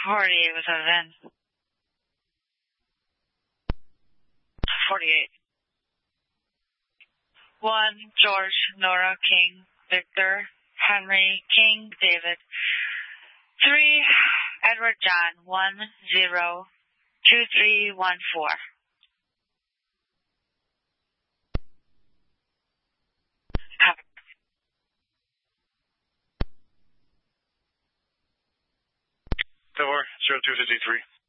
48 was a then. 48. 1, George, Nora, King, Victor, Henry, King, David. 3, Edward, John, 102314. Tower 0253.